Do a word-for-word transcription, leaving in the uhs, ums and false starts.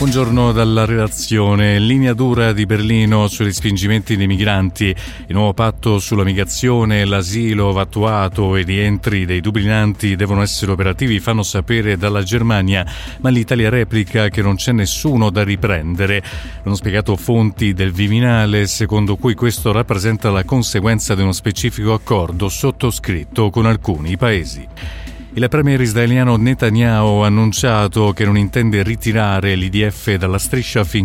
Buongiorno dalla redazione. Linea dura di Berlino sui respingimenti dei migranti. Il nuovo patto sulla migrazione, l'asilo va attuato e i rientri dei dublinanti devono essere operativi, fanno sapere dalla Germania, ma l'Italia replica che non c'è nessuno da riprendere. Hanno spiegato fonti del Viminale, secondo cui questo rappresenta la conseguenza di uno specifico accordo sottoscritto con alcuni paesi. Il premier israeliano Netanyahu ha annunciato che non intende ritirare l'I D F dalla striscia finché